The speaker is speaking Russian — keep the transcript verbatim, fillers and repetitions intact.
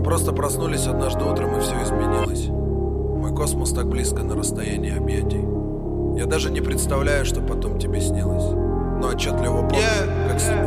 просто проснулись однажды утром, и все изменилось. Мой космос так близко на расстоянии объятий. Я даже не представляю, что потом тебе снилось. Но отчетливо помню, как